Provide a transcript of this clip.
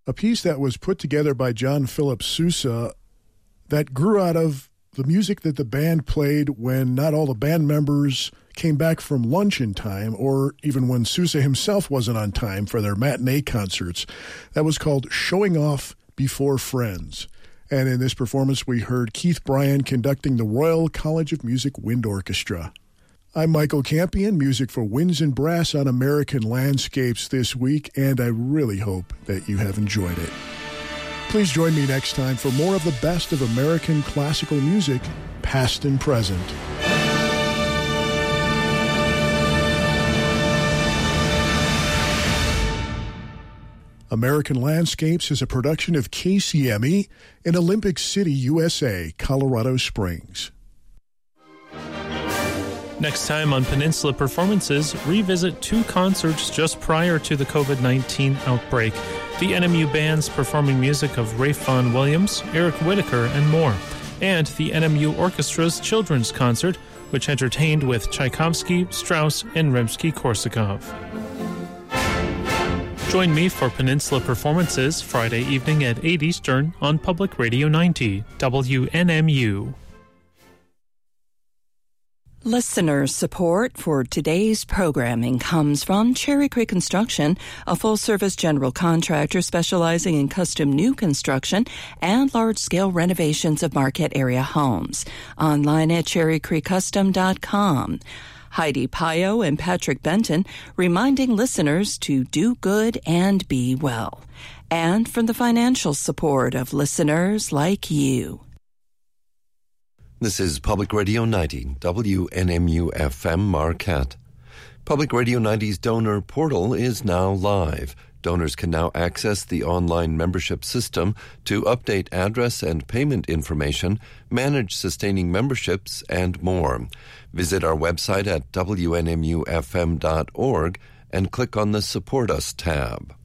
a piece that was put together by John Philip Sousa that grew out of the music that the band played when not all the band members came back from lunch in time, or even when Sousa himself wasn't on time for their matinee concerts. That was called Showing Off Before Friends. And in this performance, we heard Keith Bryan conducting the Royal College of Music Wind Orchestra. I'm Michael Campion, music for Winds and Brass on American Landscapes this week, and I really hope that you have enjoyed it. Please join me next time for more of the best of American classical music, past and present. American Landscapes is a production of KCME in Olympic City, USA, Colorado Springs. Next time on Peninsula Performances, revisit 2 concerts just prior to the COVID-19 outbreak. The NMU Band's performing music of Ralph Vaughan Williams, Eric Whitacre, and more. And the NMU Orchestra's Children's Concert, which entertained with Tchaikovsky, Strauss, and Rimsky-Korsakov. Join me for Peninsula Performances Friday evening at 8 Eastern on Public Radio 90, WNMU. Listener support for today's programming comes from Cherry Creek Construction, a full-service general contractor specializing in custom new construction and large-scale renovations of market-area homes. Online at cherrycreekcustom.com. Heidi Pio and Patrick Benton reminding listeners to do good and be well. And from the financial support of listeners like you. This is Public Radio 90, WNMU-FM Marquette. Public Radio 90's donor portal is now live. Donors can now access the online membership system to update address and payment information, manage sustaining memberships, and more. Visit our website at WNMUFM.org and click on the Support Us tab.